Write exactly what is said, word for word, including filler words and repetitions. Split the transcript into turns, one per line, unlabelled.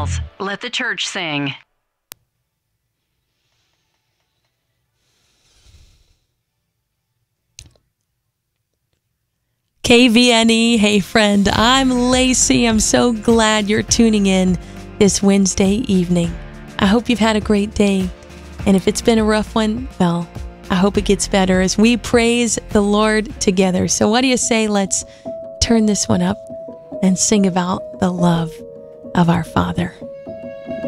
bells. Let the church sing.
K V N E, hey friend, I'm Lacey. I'm so glad you're tuning in this Wednesday evening. I hope you've had a great day. And if it's been a rough one, well, I hope it gets better as we praise the Lord together. So what do you say? Let's turn this one up and sing about the love of our Father.